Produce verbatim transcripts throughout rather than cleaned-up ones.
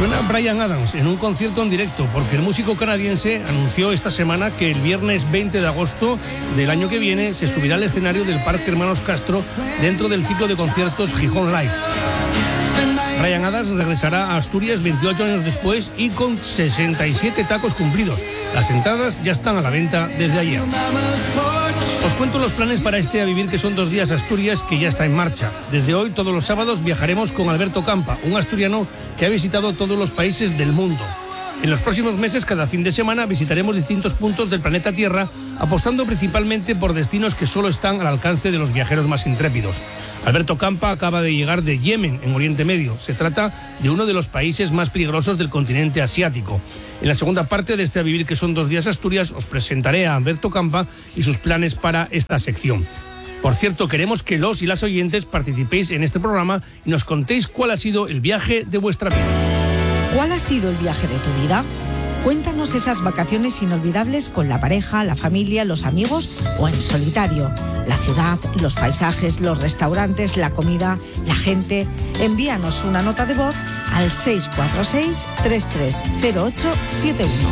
Suena Bryan Adams en un concierto en directo, porque el músico canadiense anunció esta semana que el viernes veinte de agosto del año que viene se subirá al escenario del Parque Hermanos Castro dentro del ciclo de conciertos Gijón Live. Bryan Adams regresará a Asturias veintiocho años después y con sesenta y siete tacos cumplidos. Las entradas ya están a la venta desde ayer. Os cuento los planes para este A Vivir, que son dos días Asturias, que ya está en marcha. Desde hoy, todos los sábados, viajaremos con Alberto Campa, un asturiano que ha visitado todos los países del mundo. En los próximos meses, cada fin de semana, visitaremos distintos puntos del planeta Tierra, apostando principalmente por destinos que solo están al alcance de los viajeros más intrépidos. Alberto Campa acaba de llegar de Yemen, en Oriente Medio. Se trata de uno de los países más peligrosos del continente asiático. En la segunda parte de este A Vivir, que son dos días Asturias, os presentaré a Alberto Campa y sus planes para esta sección. Por cierto, queremos que los y las oyentes participéis en este programa y nos contéis cuál ha sido el viaje de vuestra vida. ¿Cuál ha sido el viaje de tu vida? Cuéntanos esas vacaciones inolvidables con la pareja, la familia, los amigos o en solitario. La ciudad, los paisajes, los restaurantes, la comida, la gente. Envíanos una nota de voz al seis cuatro seis, tres tres cero ocho siete uno.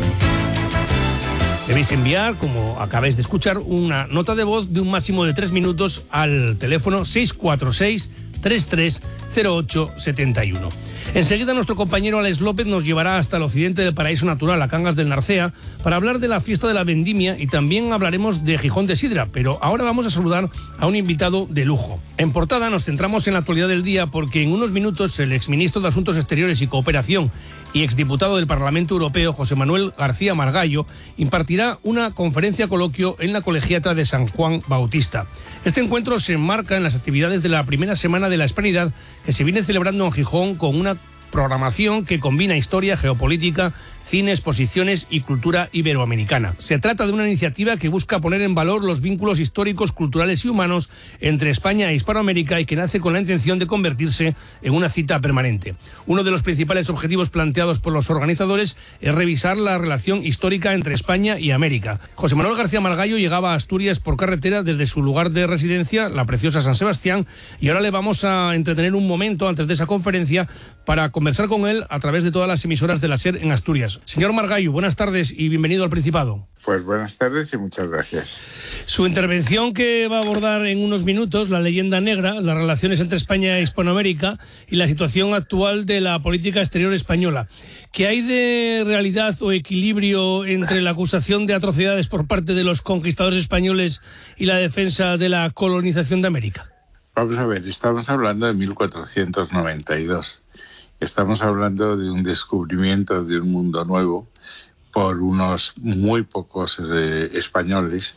Debéis enviar, como acabáis de escuchar, una nota de voz de un máximo de tres minutos al teléfono seis cuatro seis, tres tres cero ocho siete uno. Enseguida nuestro compañero Alex López nos llevará hasta el occidente del paraíso natural, a Cangas del Narcea, para hablar de la fiesta de la vendimia, y también hablaremos de Gijón de Sidra, pero ahora vamos a saludar a un invitado de lujo. En portada nos centramos en la actualidad del día, porque en unos minutos el exministro de Asuntos Exteriores y Cooperación y exdiputado del Parlamento Europeo, José Manuel García Margallo, impartirá una conferencia coloquio en la Colegiata de San Juan Bautista. Este encuentro se enmarca en las actividades de la primera semana de la Hispanidad, que se viene celebrando en Gijón con una programación que combina historia, geopolítica, cine, exposiciones y cultura iberoamericana. Se trata de una iniciativa que busca poner en valor los vínculos históricos, culturales y humanos entre España e Hispanoamérica, y que nace con la intención de convertirse en una cita permanente. Uno de los principales objetivos planteados por los organizadores es revisar la relación histórica entre España y América. José Manuel García Margallo llegaba a Asturias por carretera desde su lugar de residencia, la preciosa San Sebastián, y ahora le vamos a entretener un momento antes de esa conferencia para conversar con él a través de todas las emisoras de la SER en Asturias. Señor Margallo, buenas tardes y bienvenido al Principado. Pues buenas tardes y muchas gracias. Su intervención, que va a abordar en unos minutos la leyenda negra, las relaciones entre España e Hispanoamérica y la situación actual de la política exterior española. ¿Qué hay de realidad o equilibrio entre la acusación de atrocidades por parte de los conquistadores españoles y la defensa de la colonización de América? Vamos a ver, estamos hablando de mil cuatrocientos noventa y dos. Estamos hablando de un descubrimiento de un mundo nuevo por unos muy pocos eh, españoles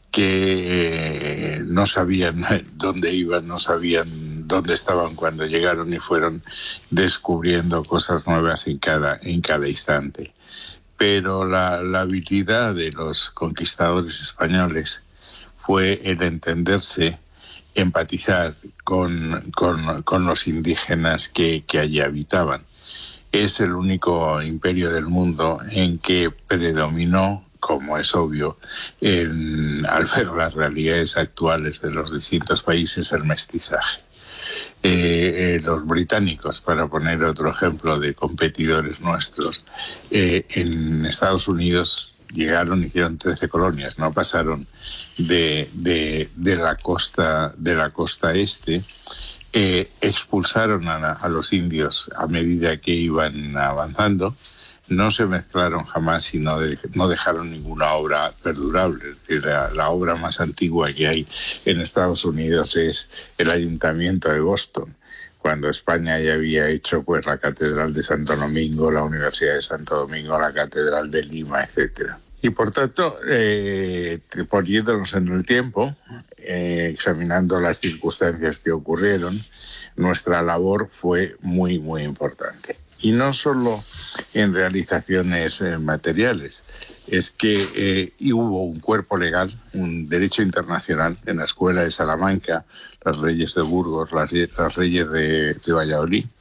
que eh, no sabían dónde iban, no sabían dónde estaban cuando llegaron, y fueron descubriendo cosas nuevas en cada, en cada instante. Pero la, la habilidad de los conquistadores españoles fue el entenderse, empatizar con, con, con los indígenas que, que allí habitaban. Es el único imperio del mundo en que predominó, como es obvio, en, al ver las realidades actuales de los distintos países, el mestizaje. Eh, eh, los británicos, para poner otro ejemplo de competidores nuestros, eh, en Estados Unidos llegaron y hicieron trece colonias, no pasaron de, de, de la costa de la costa este. Eh, expulsaron a, a los indios a medida que iban avanzando, no se mezclaron jamás y no, de, no dejaron ninguna obra perdurable. Es decir, la, la obra más antigua que hay en Estados Unidos es el Ayuntamiento de Boston, cuando España ya había hecho pues la Catedral de Santo Domingo, la Universidad de Santo Domingo, la Catedral de Lima, etcétera. Y por tanto, eh, poniéndonos en el tiempo, eh, examinando las circunstancias que ocurrieron, nuestra labor fue muy, muy importante. Y no solo en realizaciones eh, materiales, es que eh, hubo un cuerpo legal, un derecho internacional en la Escuela de Salamanca, las leyes de Burgos, las, las leyes de, de Valladolid,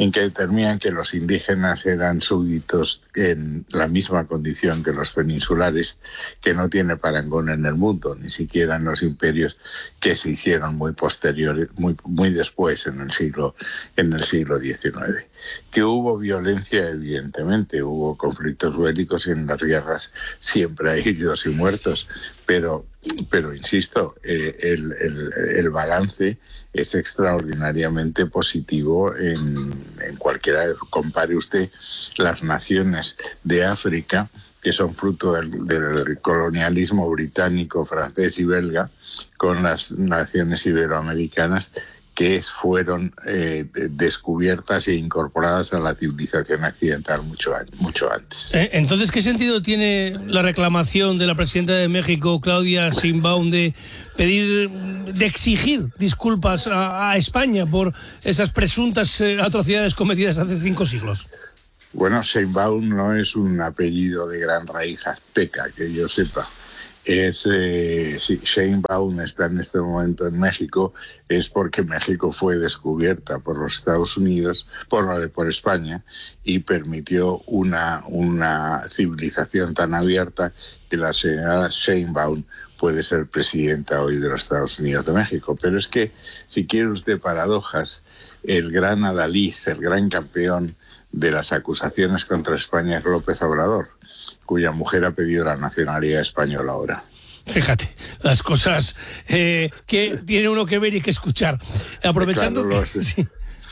en que determinan que los indígenas eran súbditos en la misma condición que los peninsulares, que no tiene parangón en el mundo, ni siquiera en los imperios que se hicieron muy posteriores, muy, muy después en el siglo, en el siglo diecinueve. Que hubo violencia, evidentemente, hubo conflictos bélicos y en las guerras siempre hay heridos y muertos, pero, pero insisto, eh, el, el, el balance es extraordinariamente positivo en, en cualquiera. Compare usted las naciones de África, que son fruto del, del colonialismo británico, francés y belga, con las naciones iberoamericanas que fueron eh, descubiertas e incorporadas a la civilización occidental mucho, mucho antes. Entonces, ¿qué sentido tiene la reclamación de la presidenta de México, Claudia Sheinbaum, de pedir, de exigir disculpas a, a España por esas presuntas eh, atrocidades cometidas hace cinco siglos? Bueno, Sheinbaum no es un apellido de gran raíz azteca, que yo sepa. Es, eh, si Sheinbaum está en este momento en México, es porque México fue descubierta por los Estados Unidos, por, por España, y permitió una, una civilización tan abierta que la señora Sheinbaum puede ser presidenta hoy de los Estados Unidos de México. Pero es que, si quiere usted paradojas, el gran adalid, el gran campeón de las acusaciones contra España es López Obrador, cuya mujer ha pedido la nacionalidad española ahora. Fíjate, las cosas eh, que tiene uno que ver y que escuchar. Aprovechando... Claro, que, sí. Sí.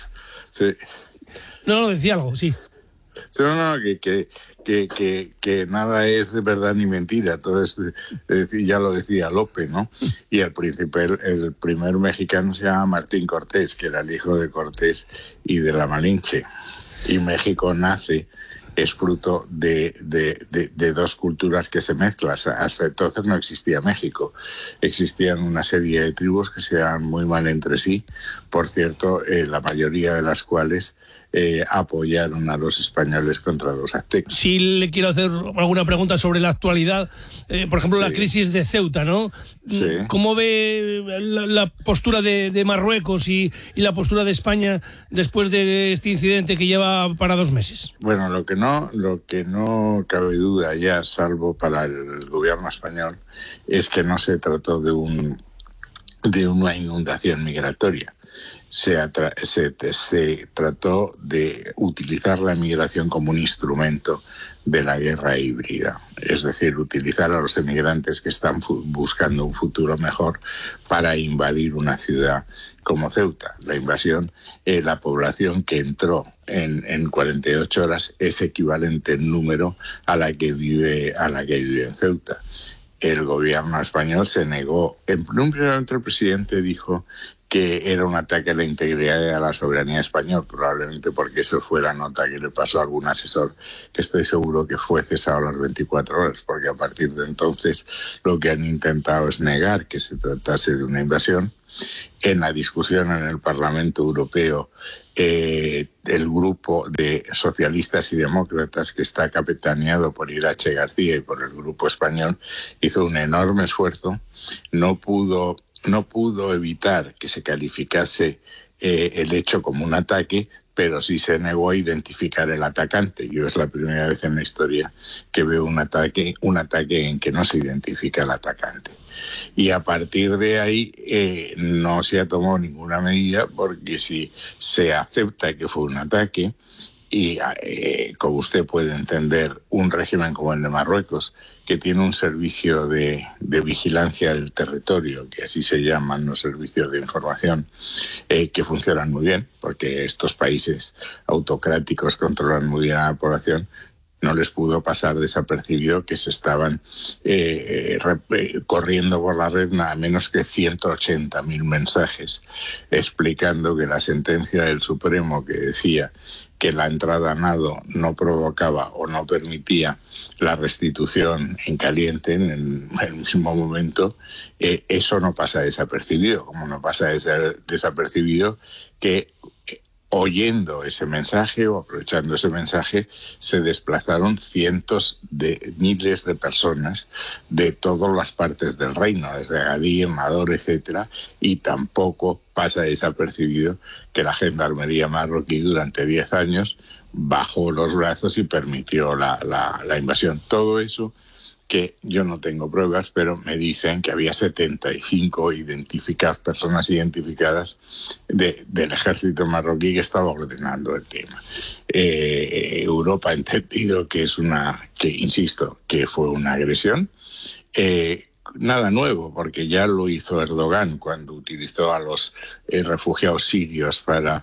Sí. No, no, decía algo, sí. No, no, que, que, que, que, que nada es verdad ni mentira, todo es, es, ya lo decía Lope, ¿no? Y el príncipe, el, el primer mexicano se llama Martín Cortés, que era el hijo de Cortés y de la Malinche. Y México nace, es fruto de, de, de, de dos culturas que se mezclan. Hasta entonces no existía México. Existían una serie de tribus que se llevaban muy mal entre sí, por cierto, eh, la mayoría de las cuales eh, apoyaron a los españoles contra los aztecas. Sí, le quiero hacer alguna pregunta sobre la actualidad. Eh, por ejemplo, sí. La crisis de Ceuta, ¿no? Sí. ¿Cómo ve la, la postura de, de Marruecos y, y la postura de España después de este incidente que lleva para dos meses? Bueno, lo que no, lo que no cabe duda ya, salvo para el gobierno español, es que no se trató de un de una inundación migratoria. Se, atra- se, se trató de utilizar la migración como un instrumento de la guerra híbrida, es decir, utilizar a los emigrantes que están fu- buscando un futuro mejor para invadir una ciudad como Ceuta. La invasión, eh, la población que entró en, en cuarenta y ocho horas es equivalente en número a la que vive, a la que vive en Ceuta. El gobierno español se negó. En un primer momento el presidente dijo que era un ataque a la integridad y a la soberanía española, probablemente porque eso fue la nota que le pasó a algún asesor, que estoy seguro que fue cesado a las veinticuatro horas, porque a partir de entonces lo que han intentado es negar que se tratase de una invasión. En la discusión en el Parlamento Europeo, eh, el grupo de socialistas y demócratas, que está capitaneado por Irache García y por el grupo español, hizo un enorme esfuerzo. No pudo, no pudo evitar que se calificase eh, el hecho como un ataque, pero sí se negó a identificar el atacante. Yo es la primera vez en la historia que veo un ataque, un ataque en que no se identifica el atacante. Y a partir de ahí eh, no se ha tomado ninguna medida, porque si se acepta que fue un ataque, y eh, como usted puede entender, un régimen como el de Marruecos, que tiene un servicio de, de vigilancia del territorio, que así se llaman los servicios de información, eh, que funcionan muy bien, porque estos países autocráticos controlan muy bien a la población, no les pudo pasar desapercibido que se estaban eh, eh, corriendo por la red nada menos que ciento ochenta mil mensajes explicando que la sentencia del Supremo, que decía que la entrada a nado no provocaba o no permitía la restitución en caliente en el, en el mismo momento, eh, eso no pasa desapercibido, como no pasa desapercibido que oyendo ese mensaje o aprovechando ese mensaje, se desplazaron cientos de miles de personas de todas las partes del reino, desde Agadir, Nador, etcétera, y tampoco pasa desapercibido que la gendarmería marroquí durante diez años bajó los brazos y permitió la, la, la invasión. Todo eso que yo no tengo pruebas, pero me dicen que había setenta y cinco identificadas, personas identificadas de, del ejército marroquí que estaba ordenando el tema. Eh, Europa ha entendido que es una, que insisto, que fue una agresión. Eh, Nada nuevo, porque ya lo hizo Erdogan cuando utilizó a los eh, refugiados sirios para,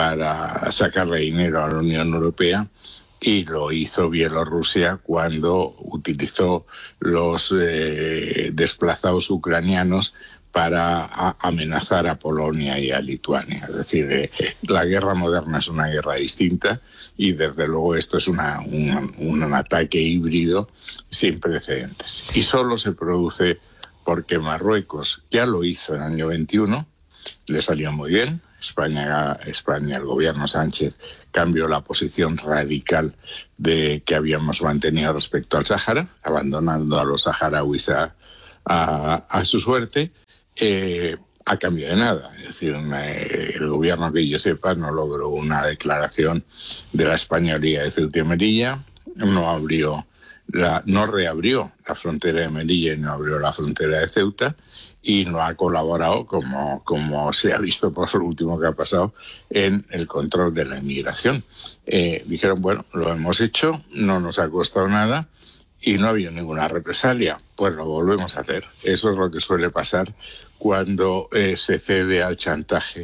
para sacarle dinero a la Unión Europea. Y lo hizo Bielorrusia cuando utilizó los eh, desplazados ucranianos para a, amenazar a Polonia y a Lituania. Es decir, eh, la guerra moderna es una guerra distinta y desde luego esto es una, un, un ataque híbrido sin precedentes. Y solo se produce porque Marruecos ya lo hizo en el año veintiuno, le salió muy bien. España, España, el gobierno Sánchez cambió la posición radical de que habíamos mantenido respecto al Sáhara, abandonando a los saharauis a, a, a su suerte, eh, a cambio de nada. Es decir, eh, el gobierno, que yo sepa, no logró una declaración de la españolía de Ceuta y Melilla, no abrió la, no reabrió la frontera de Melilla y no abrió la frontera de Ceuta, y no ha colaborado, como, como se ha visto por lo último que ha pasado, en el control de la inmigración. Eh, dijeron, bueno, lo hemos hecho, no nos ha costado nada y no ha habido ninguna represalia, pues lo volvemos a hacer. Eso es lo que suele pasar cuando eh, se cede al chantaje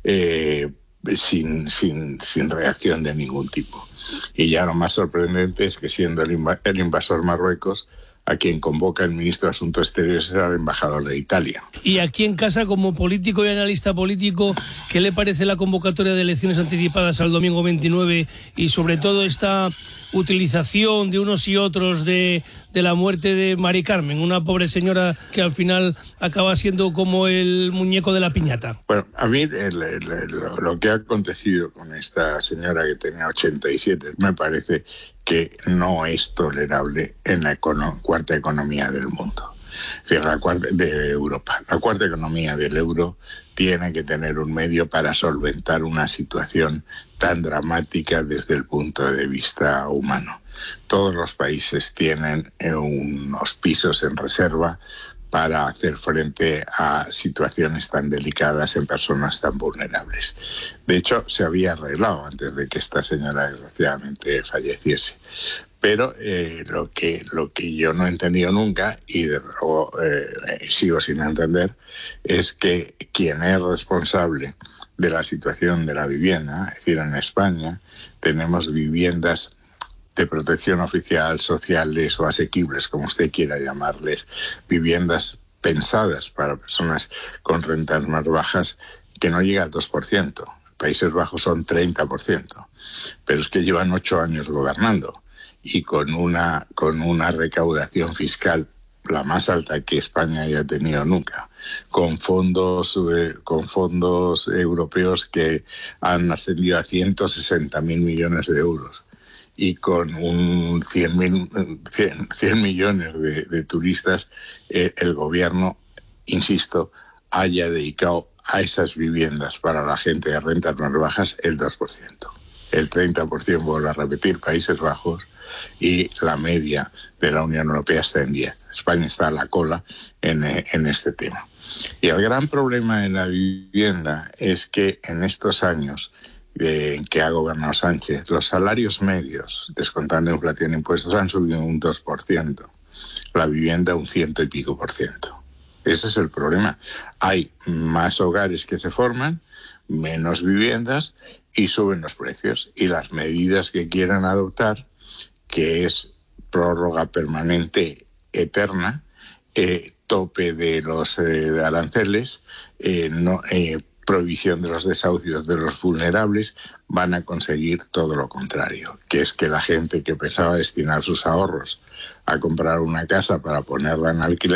eh, sin, sin, sin reacción de ningún tipo. Y ya lo más sorprendente es que, siendo el, inv- el invasor Marruecos, a quien convoca el ministro de Asuntos Exteriores es al embajador de Italia. Y aquí en casa, como político y analista político, ¿qué le parece la convocatoria de elecciones anticipadas al domingo veintinueve y sobre todo esta utilización de unos y otros de, de la muerte de Mari Carmen, una pobre señora que al final acaba siendo como el muñeco de la piñata? Bueno, a mí el, el, el, lo que ha acontecido con esta señora que tenía ochenta y siete me parece que no es tolerable en la econo- cuarta economía del mundo, es decir, la cuarta, de Europa. La cuarta economía del euro tiene que tener un medio para solventar una situación tan dramática desde el punto de vista humano. Todos los países tienen eh, unos pisos en reserva para hacer frente a situaciones tan delicadas en personas tan vulnerables. De hecho, se había arreglado antes de que esta señora desgraciadamente falleciese. Pero eh, lo que lo que yo no he entendido nunca, y desde luego eh, sigo sin entender, es que quien es responsable de la situación de la vivienda, es decir, en España tenemos viviendas de protección oficial, sociales o asequibles, como usted quiera llamarles, viviendas pensadas para personas con rentas más bajas, que no llega al dos por ciento. Países Bajos son treinta por ciento. Pero es que llevan ocho años gobernando y con una, con una recaudación fiscal la más alta que España haya tenido nunca, con fondos, eh, con fondos europeos que han ascendido a ciento sesenta mil millones de euros. Y con un cien millones de, de turistas, eh, el gobierno, insisto, haya dedicado a esas viviendas para la gente de rentas más bajas el dos por ciento. El treinta por ciento, vuelvo a repetir, Países Bajos, y la media de la Unión Europea está en diez. España está a la cola en, en este tema. Y el gran problema de la vivienda es que en estos años en que ha gobernado Sánchez, los salarios medios, descontando inflación e impuestos, han subido un dos por ciento. La vivienda un ciento y pico por ciento. Ese es el problema. Hay más hogares que se forman, menos viviendas y suben los precios. Y las medidas que quieran adoptar, que es prórroga permanente eterna, eh, tope de los eh, de aranceles, eh, no, eh, prohibición de los desahucios de los vulnerables, van a conseguir todo lo contrario, que es que la gente que pensaba destinar sus ahorros a comprar una casa para ponerla en alquiler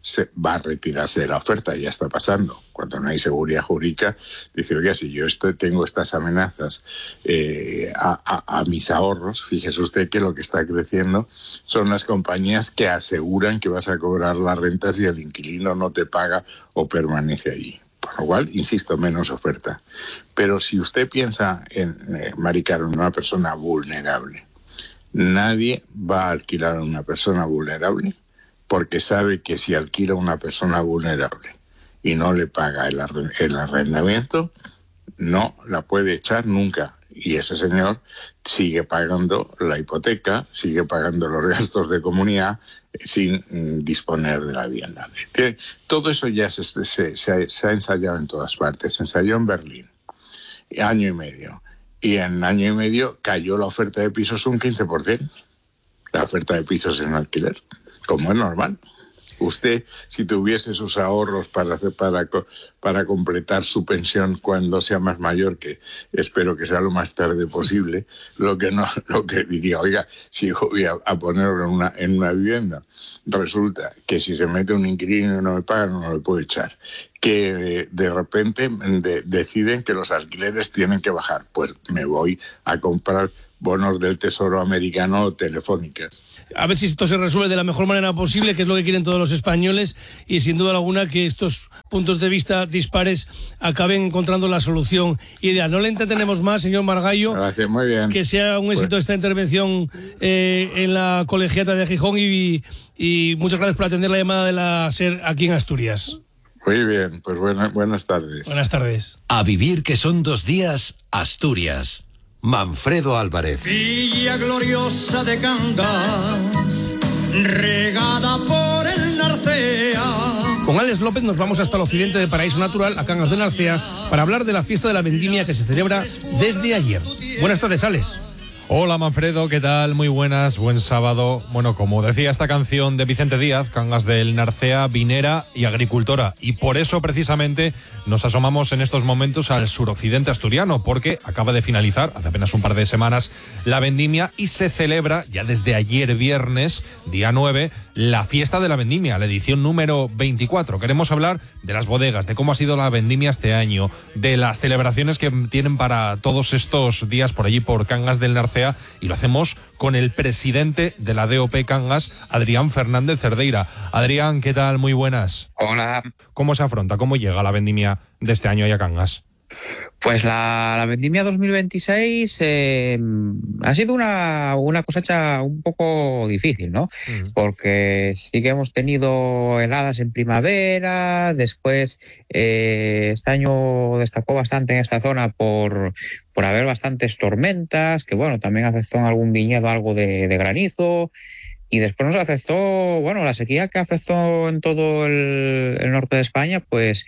se va a retirarse de la oferta, ya está pasando. Cuando no hay seguridad jurídica, dice, oiga, si yo estoy, tengo estas amenazas eh, a, a, a mis ahorros, fíjese usted que lo que está creciendo son las compañías que aseguran que vas a cobrar las rentas si el inquilino no te paga o permanece allí. Por lo cual, insisto, menos oferta. Pero si usted piensa en, eh, Mari Carmen, una persona vulnerable, nadie va a alquilar a una persona vulnerable porque sabe que si alquila a una persona vulnerable y no le paga el, arre- el arrendamiento, no la puede echar nunca. Y ese señor sigue pagando la hipoteca, sigue pagando los gastos de comunidad eh, sin mm, disponer de la vivienda. Que todo eso ya se, se, se, ha, se ha ensayado en todas partes. Se ensayó en Berlín, año y medio. Y en año y medio cayó la oferta de pisos un quince por ciento. La oferta de pisos en alquiler, como es normal. Usted, si tuviese sus ahorros para, hacer, para, para completar su pensión cuando sea más mayor, que espero que sea lo más tarde posible, lo que no, lo que diría, oiga, si voy a, a ponerlo en una, en una vivienda, resulta que si se mete un inquilino y no me paga, no lo puedo echar. Que eh, de repente de, deciden que los alquileres tienen que bajar, pues me voy a comprar bonos del Tesoro americano o telefónicas. A ver si esto se resuelve de la mejor manera posible, que es lo que quieren todos los españoles, y sin duda alguna que estos puntos de vista dispares acaben encontrando la solución ideal. No le entretenemos más, señor Margallo. Gracias, muy bien. Que sea un éxito pues... esta intervención eh, en la colegiata de Gijón y, y muchas gracias por atender la llamada de la SER aquí en Asturias. Muy bien, pues buena, buenas tardes. Buenas tardes. A vivir que son dos días, Asturias. Manfredo Álvarez. Villa gloriosa de Cangas, regada por el Narcea. Con Alex López nos vamos hasta el occidente de Paraíso Natural, a Cangas de Narcea, para hablar de la fiesta de la vendimia que se celebra desde ayer. Buenas tardes, Alex. Hola Manfredo, ¿qué tal? Muy buenas, buen sábado. Bueno, como decía esta canción de Vicente Díaz, Cangas del Narcea, vinera y agricultora. Y por eso precisamente nos asomamos en estos momentos al suroccidente asturiano, porque acaba de finalizar, hace apenas un par de semanas, la vendimia y se celebra ya desde ayer viernes, día nueve, la fiesta de la vendimia, la edición número veinticuatro. Queremos hablar de las bodegas, de cómo ha sido la vendimia este año, de las celebraciones que tienen para todos estos días por allí por Cangas del Narcea, y lo hacemos con el presidente de la D O P Cangas, Adrián Fernández Cerdeira. Adrián, ¿qué tal? Muy buenas. Hola. ¿Cómo se afronta? ¿Cómo llega la vendimia de este año allá a Cangas? Pues la, la vendimia dos mil veintiséis eh, ha sido una, una cosecha un poco difícil, ¿no? Mm. Porque sí que hemos tenido heladas en primavera, después eh, este año destacó bastante en esta zona por, por haber bastantes tormentas, que bueno, también afectó en algún viñedo algo de, de granizo. Y después nos afectó, bueno, la sequía que afectó en todo el, el norte de España, pues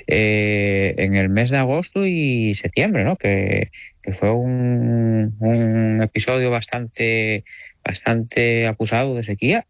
eh, en el mes de agosto y septiembre, ¿no? Que, que fue un, un episodio bastante, bastante acusado de sequía.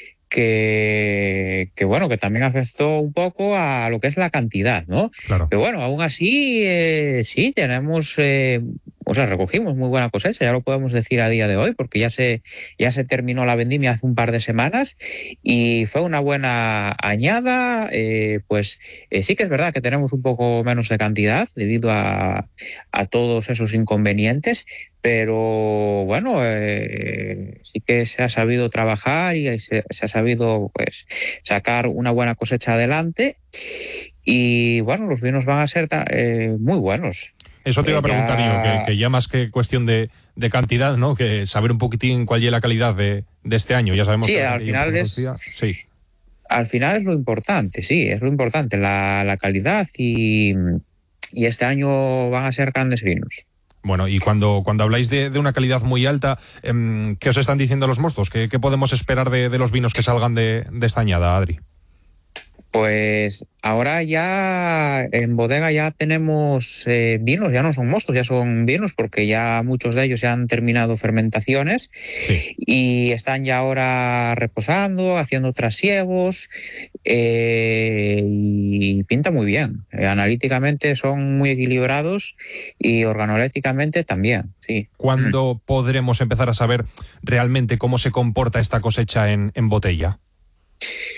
Que, que bueno, que también afectó un poco a lo que es la cantidad, ¿no? Claro. Pero bueno, aún así, eh, sí, tenemos, eh, o sea, recogimos muy buena cosecha, ya lo podemos decir a día de hoy, porque ya se, ya se terminó la vendimia hace un par de semanas y fue una buena añada. Eh, pues eh, sí que es verdad que tenemos un poco menos de cantidad debido a, a todos esos inconvenientes, pero bueno, eh, sí que se ha sabido trabajar y se, se ha sabido pues sacar una buena cosecha adelante y bueno, los vinos van a ser eh, muy buenos. Eso te iba a preguntar ya... yo, que, que ya más que cuestión de, de cantidad, ¿no? Que saber un poquitín cuál es la calidad de, de este año, ya sabemos. Sí, que al final es... Sí. Al final es lo importante, sí, es lo importante, la, la calidad y, y este año van a ser grandes vinos. Bueno, y cuando, cuando habláis de, de una calidad muy alta, eh, ¿qué os están diciendo los mostos? ¿Qué, qué podemos esperar de, de los vinos que salgan de, de esta añada, Adri? Pues ahora ya en bodega ya tenemos eh, vinos, ya no son mostos, ya son vinos porque ya muchos de ellos ya han terminado fermentaciones sí. Y están ya ahora reposando, haciendo trasiegos eh, y pinta muy bien. Eh, analíticamente son muy equilibrados y organolécticamente también, sí. ¿Cuándo podremos empezar a saber realmente cómo se comporta esta cosecha en, en botella?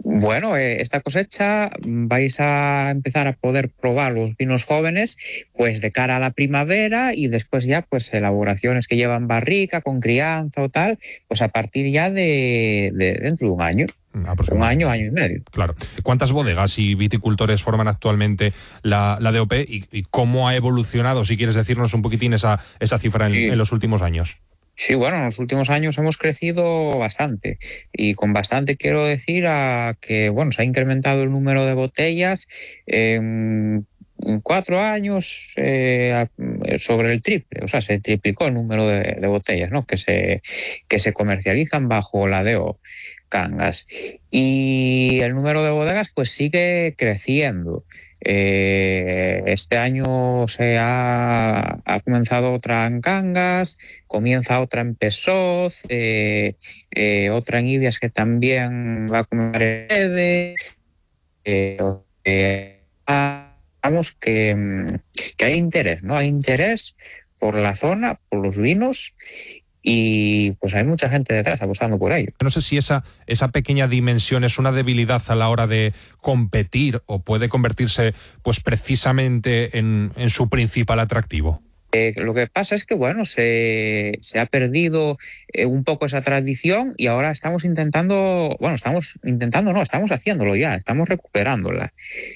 Bueno, eh, esta cosecha vais a empezar a poder probar los vinos jóvenes pues de cara a la primavera y después ya pues elaboraciones que llevan barrica con crianza o tal, pues a partir ya de, de dentro de un año. Un año, año y medio. Claro. ¿Cuántas bodegas y viticultores forman actualmente la, la D O P y, y cómo ha evolucionado, si quieres decirnos un poquitín esa, esa cifra en, Sí. en los últimos años? Sí, bueno, en los últimos años hemos crecido bastante y con bastante quiero decir a que, bueno, se ha incrementado el número de botellas en cuatro años eh, sobre el triple, o sea, se triplicó el número de, de botellas, ¿no? que se que se comercializan bajo la D O Cangas y el número de bodegas pues sigue creciendo. Eh, este año se ha, ha comenzado otra en Cangas, comienza otra en Pesoz, eh, eh, otra en Ibias que también va a comenzar en breve. Eh, eh, vamos que, que hay interés, ¿no? Hay interés por la zona, por los vinos. Y pues hay mucha gente detrás apostando por ello. No sé si esa, esa pequeña dimensión es una debilidad a la hora de competir o puede convertirse pues precisamente en, en su principal atractivo. Eh, lo que pasa es que, bueno, se, se ha perdido eh, un poco esa tradición y ahora estamos intentando, bueno, estamos intentando, no, estamos haciéndolo ya, estamos recuperándola.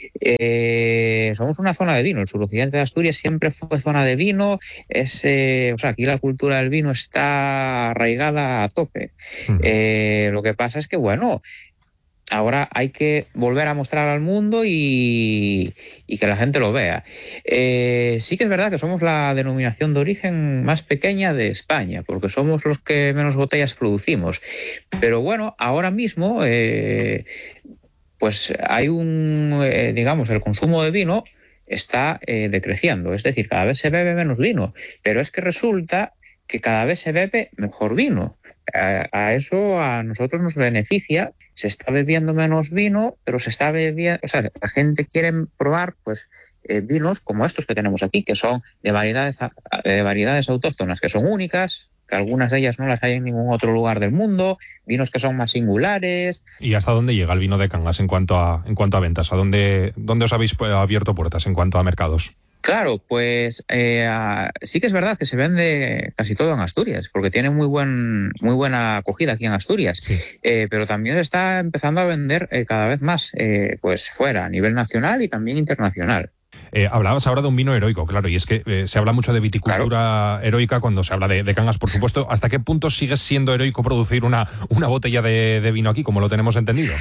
Eh, somos una zona de vino, el suroccidente de Asturias siempre fue zona de vino, es, eh, o sea, aquí la cultura del vino está arraigada a tope. Uh-huh. Eh, lo que pasa es que, bueno, ahora hay que volver a mostrar al mundo y, y que la gente lo vea. Eh, sí que es verdad que somos la denominación de origen más pequeña de España, porque somos los que menos botellas producimos. Pero bueno, ahora mismo, eh, pues hay un, eh, digamos, el consumo de vino está eh, decreciendo. Es decir, cada vez se bebe menos vino. Pero es que resulta que cada vez se bebe mejor vino. A, a eso a nosotros nos beneficia, se está bebiendo menos vino, pero se está bebiendo, o sea, la gente quiere probar pues eh, vinos como estos que tenemos aquí, que son de variedades, de variedades autóctonas, que son únicas, que algunas de ellas no las hay en ningún otro lugar del mundo, vinos que son más singulares. ¿Y hasta dónde llega el vino de Cangas en cuanto a, en cuanto a ventas? ¿A dónde, dónde os habéis abierto puertas en cuanto a mercados? Claro, pues eh, sí que es verdad que se vende casi todo en Asturias, porque tiene muy buen muy buena acogida aquí en Asturias, sí. eh, pero también se está empezando a vender eh, cada vez más eh, pues fuera, a nivel nacional y también internacional. Eh, hablabas ahora de un vino heroico, claro, y es que eh, se habla mucho de viticultura claro. heroica cuando se habla de, de Cangas, por supuesto. ¿Hasta qué punto sigue siendo heroico producir una, una botella de, de vino aquí, como lo tenemos entendido?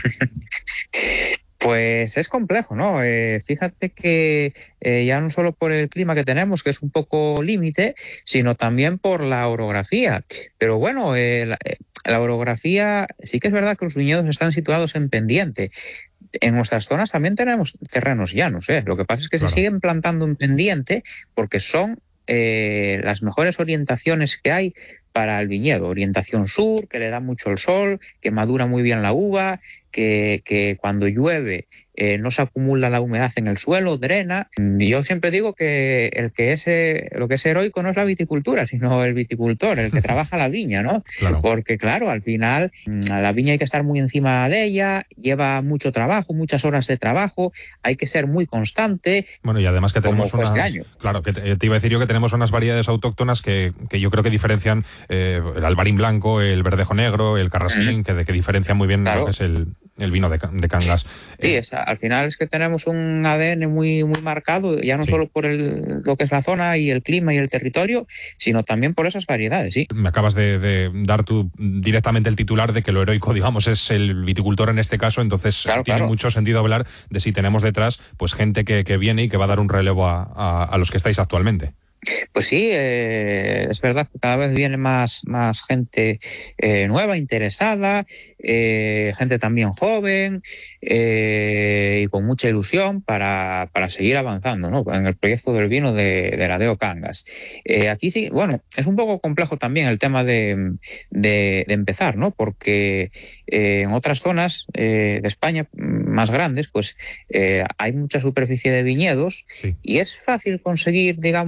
Pues es complejo, ¿no? Eh, fíjate que eh, ya no solo por el clima que tenemos, que es un poco límite, sino también por la orografía. Pero bueno, eh, la, la orografía, sí que es verdad que los viñedos están situados en pendiente. En nuestras zonas también tenemos terrenos llanos, ¿eh? Lo que pasa es que claro. se siguen plantando en pendiente porque son eh, las mejores orientaciones que hay para el viñedo. Orientación sur, que le da mucho el sol, que madura muy bien la uva, que, que cuando llueve eh, no se acumula la humedad en el suelo, drena. Yo siempre digo que el que es eh, lo que es heroico no es la viticultura, sino el viticultor, el que trabaja la viña, ¿no? Claro. Porque claro, al final a la viña hay que estar muy encima de ella, lleva mucho trabajo, muchas horas de trabajo, hay que ser muy constante. Bueno, y además que tenemos como unas, fue este año. Claro, que te, te iba a decir yo que tenemos unas variedades autóctonas que, que yo creo que diferencian eh, el albarín blanco, el verdejo negro, el carrasquín, mm. que, que diferencian muy bien claro. lo que es el, el vino de, de Cangas. Sí, es, al final es que tenemos un A D N muy, muy marcado, ya no sí. solo por el, lo que es la zona y el clima y el territorio, sino también por esas variedades, sí. Me acabas de, de dar tú directamente el titular de que lo heroico, digamos, es el viticultor en este caso, entonces claro, tiene claro. mucho sentido hablar de si tenemos detrás pues gente que, que viene y que va a dar un relevo a, a, a los que estáis actualmente. Pues sí, eh, es verdad que cada vez viene más, más gente eh, nueva, interesada, eh, gente también joven eh, y con mucha ilusión para, para seguir avanzando, ¿no? En el proyecto del vino de, de la D O Cangas. Eh, aquí sí, bueno, es un poco complejo también el tema de, de, de empezar, ¿no? Porque eh, en otras zonas eh, de España más grandes, pues eh, hay mucha superficie de viñedos sí. y es fácil conseguir, digamos, uva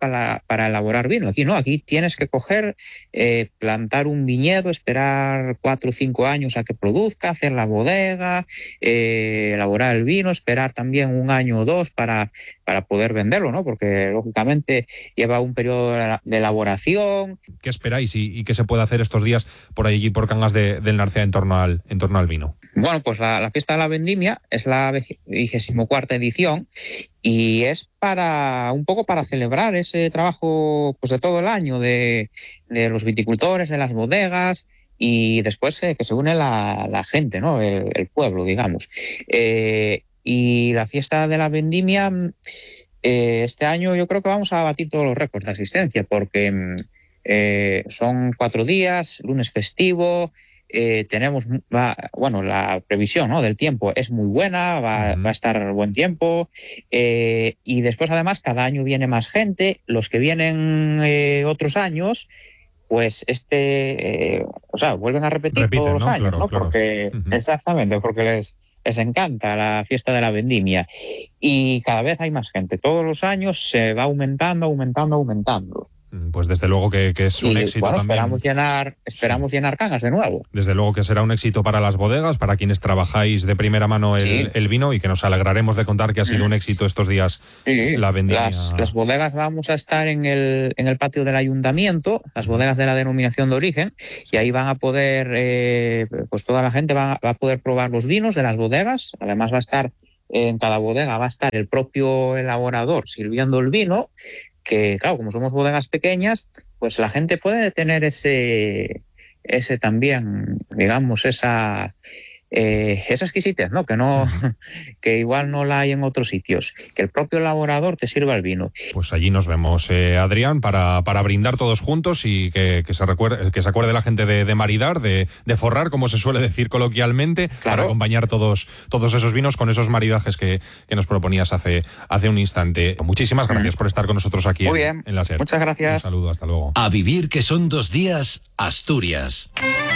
para, para elaborar vino. Aquí no, aquí tienes que coger, eh, plantar un viñedo, esperar cuatro o cinco años a que produzca, hacer la bodega, eh, elaborar el vino, esperar también un año o dos para, para poder venderlo, ¿no? Porque lógicamente lleva un periodo de elaboración. ¿Qué esperáis y, y qué se puede hacer estos días por allí, por Cangas de, del Narcea, en torno al, en torno al vino? Bueno, pues la, la fiesta de la vendimia es la vigésima cuarta edición y es para un poco para celebrar ese trabajo, pues, de todo el año de, de los viticultores, de las bodegas, y después eh, que se une la, la gente, ¿no? El, el pueblo, digamos. Eh, y la fiesta de la vendimia, eh, este año yo creo que vamos a batir todos los récords de asistencia, porque eh, son cuatro días, lunes festivo. Eh, tenemos, va, bueno, la previsión, ¿no?, del tiempo es muy buena, va, uh-huh. va a estar buen tiempo, eh, y después además cada año viene más gente. Los que vienen eh, otros años, pues este, eh, o sea, vuelven a repetir Repiten, todos los ¿no? años, claro, ¿no? Claro. Porque, uh-huh. exactamente, porque les, les encanta la fiesta de la vendimia, y cada vez hay más gente. Todos los años se va aumentando, aumentando, aumentando. Pues desde luego que, que es un y, éxito bueno, también. Esperamos llenar, esperamos sí. llenar Cangas de nuevo. Desde luego que será un éxito para las bodegas, para quienes trabajáis de primera mano el, sí. el vino, y que nos alegraremos de contar que ha sido un éxito estos días sí. la vendimia. Las, las bodegas vamos a estar en el, en el patio del ayuntamiento, las bodegas de la denominación de origen, y ahí van a poder, eh, pues toda la gente va, va a poder probar los vinos de las bodegas. Además va a estar, en cada bodega va a estar el propio elaborador sirviendo el vino, que claro, como somos bodegas pequeñas, pues la gente puede tener ese, ese también, digamos, esa, eh, esa exquisitez, ¿no? Que no, que igual no la hay en otros sitios, que el propio elaborador te sirva el vino. Pues allí nos vemos, eh, Adrián, para, para brindar todos juntos y que, que se recuerde, que se acuerde la gente de, de maridar, de, de forrar, como se suele decir coloquialmente, claro. para acompañar todos, todos esos vinos con esos maridajes que, que nos proponías hace, hace un instante. Muchísimas gracias mm. por estar con nosotros aquí Muy en, bien. en la SER. Muchas gracias. Un saludo, hasta luego. A vivir que son dos días, Asturias.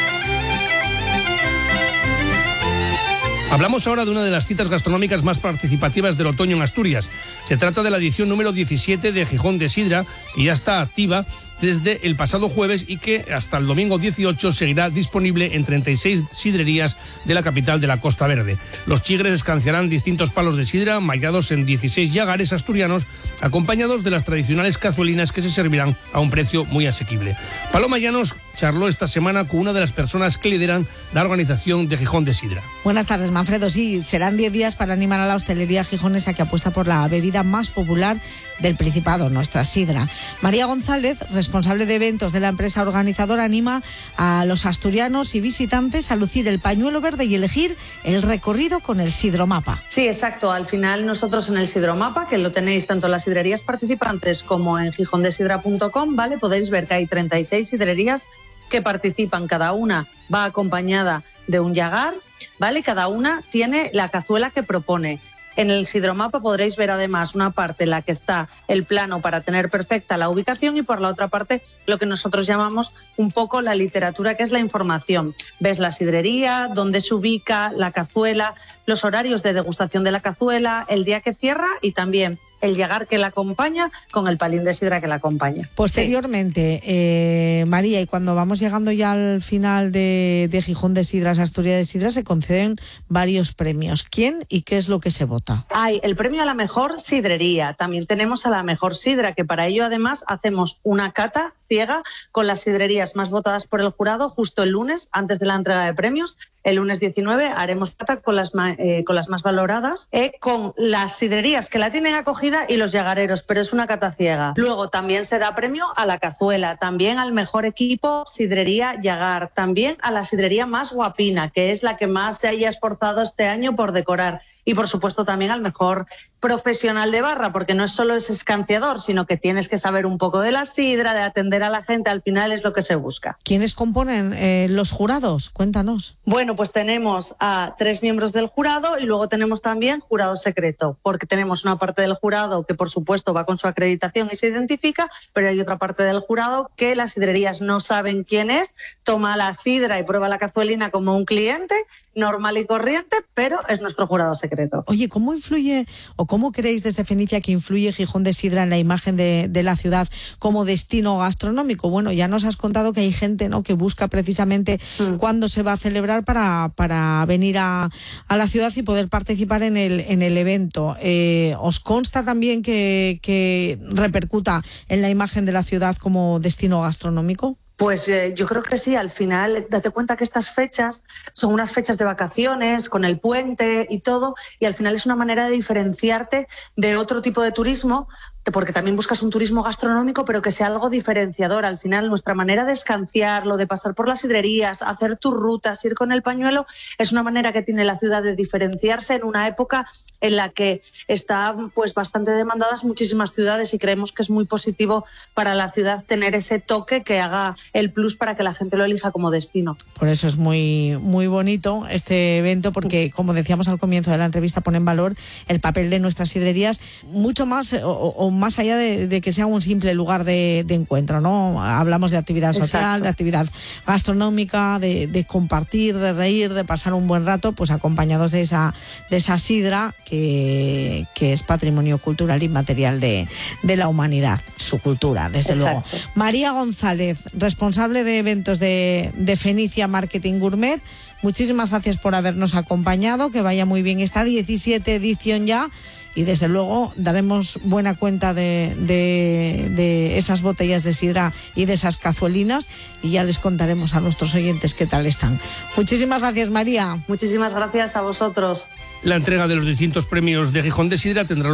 Hablamos ahora de una de las citas gastronómicas más participativas del otoño en Asturias. Se trata de la edición número diecisiete de Gijón de Sidra, que ya está activa desde el pasado jueves y que hasta el domingo dieciocho seguirá disponible en treinta y seis sidrerías de la capital de la Costa Verde. Los chigres escanciarán distintos palos de sidra mallados en dieciséis llagares asturianos, acompañados de las tradicionales cazuelinas que se servirán a un precio muy asequible. Paloma Llanos charló esta semana con una de las personas que lideran la organización de Gijón de Sidra. Buenas tardes, Manfredo. Sí, serán diez días para animar a la hostelería gijonesa, que apuesta por la bebida más popular del Principado, nuestra sidra. María González, responsable de eventos de la empresa organizadora, anima a los asturianos y visitantes a lucir el pañuelo verde y elegir el recorrido con el Sidromapa. Sí, exacto. Al final nosotros en el Sidromapa, que lo tenéis tanto en las sidrerías participantes como en gijón de sidra punto com, ¿vale? Podéis ver que hay treinta y seis sidrerías que participan. Cada una va acompañada de un llagar, ¿vale? Cada una tiene la cazuela que propone. En el Sidromapa podréis ver además una parte en la que está el plano para tener perfecta la ubicación, y por la otra parte lo que nosotros llamamos un poco la literatura, que es la información. Ves la sidrería, dónde se ubica, la cazuela, los horarios de degustación de la cazuela, el día que cierra y también el llagar que la acompaña con el palín de sidra que la acompaña. Posteriormente, sí. eh, María, y cuando vamos llegando ya al final de, de Gijón de Sidras, Asturias de Sidra, se conceden varios premios. ¿Quién y qué es lo que se vota? Hay el premio a la mejor sidrería, también tenemos a la mejor sidra, que para ello además hacemos una cata ciega con las sidrerías más votadas por el jurado justo el lunes, antes de la entrega de premios. El lunes diecinueve haremos cata con las, eh, con las más valoradas, eh, con las sidrerías que la tienen acogida y los llagareros, pero es una cata ciega. Luego también se da premio a la cazuela, también al mejor equipo sidrería llagar, también a la sidrería más guapina, que es la que más se haya esforzado este año por decorar, y por supuesto también al mejor profesional de barra, porque no es solo ese escanciador, sino que tienes que saber un poco de la sidra, de atender a la gente, al final es lo que se busca. ¿Quiénes componen eh, los jurados? Cuéntanos. Bueno, pues tenemos a tres miembros del jurado y luego tenemos también jurado secreto, porque tenemos una parte del jurado que por supuesto va con su acreditación y se identifica, pero hay otra parte del jurado que las sidrerías no saben quién es, toma la sidra y prueba la cazuelina como un cliente normal y corriente, pero es nuestro jurado secreto. Oye, ¿cómo influye o ¿Cómo creéis desde Fenicia que influye Gijón de Sidra en la imagen de, de la ciudad como destino gastronómico? Bueno, ya nos has contado que hay gente, ¿no?, que busca precisamente mm. cuándo se va a celebrar para, para venir a, a la ciudad y poder participar en el, en el evento. Eh, ¿Os consta también que, que repercuta en la imagen de la ciudad como destino gastronómico? Pues eh, yo creo que sí, al final date cuenta que estas fechas son unas fechas de vacaciones, con el puente y todo, y al final es una manera de diferenciarte de otro tipo de turismo, porque también buscas un turismo gastronómico, pero que sea algo diferenciador. Al final, nuestra manera de escanciarlo, de pasar por las sidrerías, hacer tus rutas, ir con el pañuelo, es una manera que tiene la ciudad de diferenciarse en una época en la que están pues bastante demandadas muchísimas ciudades, y creemos que es muy positivo para la ciudad tener ese toque que haga el plus para que la gente lo elija como destino. Por eso es muy, muy bonito este evento, porque, como decíamos al comienzo de la entrevista, pone en valor el papel de nuestras sidrerías, mucho más o, o más allá de, de que sea un simple lugar de, de encuentro, ¿no? Hablamos de actividad social, Exacto. de actividad gastronómica, de, de compartir, de reír, de pasar un buen rato, pues acompañados de esa, de esa sidra que, que es patrimonio cultural inmaterial de, de la humanidad, su cultura, desde Exacto. luego. María González, responsable de eventos de, de Fenicia Marketing Gourmet, muchísimas gracias por habernos acompañado, que vaya muy bien esta diecisiete edición ya. Y desde luego daremos buena cuenta de, de, de esas botellas de sidra y de esas cazuelinas, y ya les contaremos a nuestros oyentes qué tal están. Muchísimas gracias, María. Muchísimas gracias a vosotros. La entrega de los distintos premios de Gijón de Sidra tendrá